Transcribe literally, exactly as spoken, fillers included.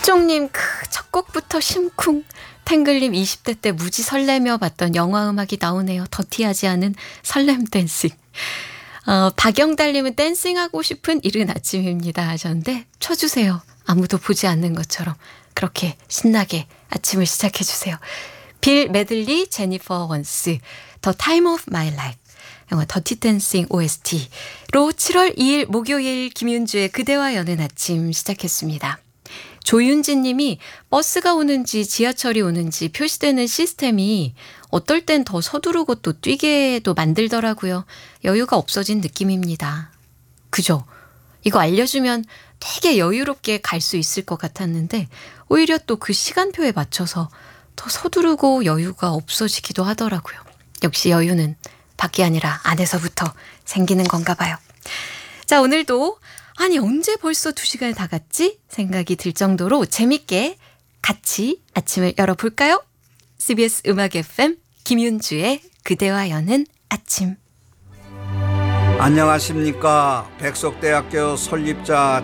희종님 그 첫 곡부터 심쿵. 탱글님 이십 대 때 무지 설레며 봤던 영화 음악이 나오네요. 더티하지 않은 설렘 댄싱. 어, 박영달님은 댄싱하고 싶은 이른 아침입니다 하셨는데 쳐주세요. 아무도 보지 않는 것처럼 그렇게 신나게 아침을 시작해주세요. 빌 메들리, 제니퍼 원스, 더 타임 오브 마이 라이프, 영화 더티 댄싱 오에스티로 칠월 이일 목요일 김윤주의 그대와 여는 아침 시작했습니다. 조윤진 님이 버스가 오는지 지하철이 오는지 표시되는 시스템이 어떨 땐 더 서두르고 또 뛰게도 만들더라고요. 여유가 없어진 느낌입니다. 그죠? 이거 알려주면 되게 여유롭게 갈 수 있을 것 같았는데 오히려 또 그 시간표에 맞춰서 더 서두르고 여유가 없어지기도 하더라고요. 역시 여유는 밖이 아니라 안에서부터 생기는 건가 봐요. 자, 오늘도 아니 언제 벌써 두 시간이 다 갔지? 생각이 들 정도로 재밌게 같이 아침을 열어볼까요? 씨비에스 음악 에프엠 김윤주의 그대와 여는 아침. 안녕하십니까. 백석대학교 설립자